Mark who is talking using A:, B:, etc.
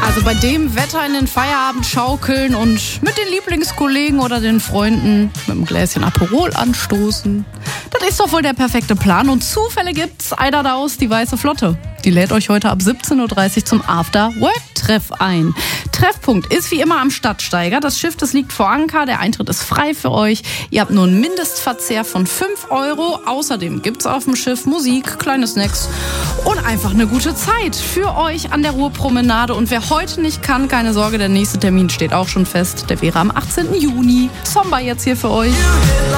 A: Also bei dem Wetter in den Feierabend schaukeln und mit den Lieblingskollegen oder den Freunden mit einem Gläschen Aperol anstoßen. Das ist doch wohl der perfekte Plan. Und Zufälle gibt's. Eider Daus, die Weiße Flotte. Die lädt euch heute ab 17.30 Uhr zum After-Work-Treff ein. Treffpunkt ist wie immer am Stadtsteiger. Das Schiff, das liegt vor Anker. Der Eintritt ist frei für euch. Ihr habt nur einen Mindestverzehr von 5 €. Außerdem gibt's auf dem Schiff Musik, kleine Snacks und einfach eine gute Zeit für euch an der Ruhrpromenade. Und wer heute nicht kann, keine Sorge, der nächste Termin steht auch schon fest. Der wäre am 18. Juni. Somba jetzt hier für euch.